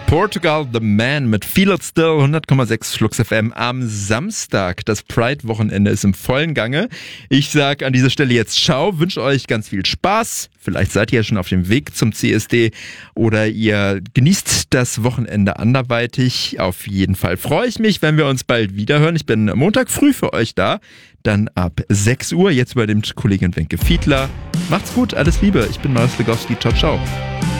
Portugal The Man mit Feel It Still, 100,6 Flux FM am Samstag. Das Pride-Wochenende ist im vollen Gange. Ich sag an dieser Stelle jetzt ciao, wünsche euch ganz viel Spaß. Vielleicht seid ihr ja schon auf dem Weg zum CSD oder ihr genießt das Wochenende anderweitig. Auf jeden Fall freue ich mich, wenn wir uns bald wiederhören. Ich bin Montag früh für euch da, dann ab 6 Uhr. Jetzt übernimmt Kollegin Wenke Fiedler. Macht's gut, alles Liebe. Ich bin Marius Legowski. Ciao, ciao.